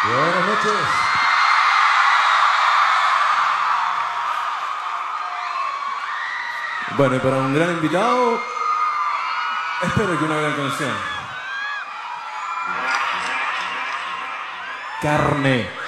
Buenas noches. Bueno, y para un gran invitado, espero que una gran canción. Carne.